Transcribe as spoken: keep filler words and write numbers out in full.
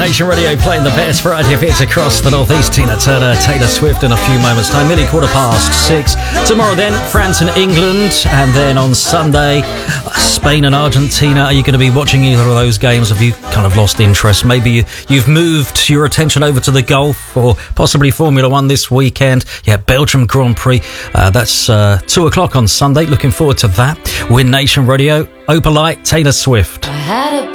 Nation Radio playing the best variety of hits across the northeast. Tina Turner, Taylor Swift in a few moments' time. Nearly quarter past six. Tomorrow then, France and England. And then on Sunday, Spain and Argentina. Are you going to be watching either of those games? Have you kind of lost interest? Maybe you, you've moved your attention over to the golf or possibly Formula One this weekend. Yeah, Belgium Grand Prix. Uh, that's uh, two o'clock on Sunday. Looking forward to that. We're Nation Radio. Opalite, Taylor Swift. I had a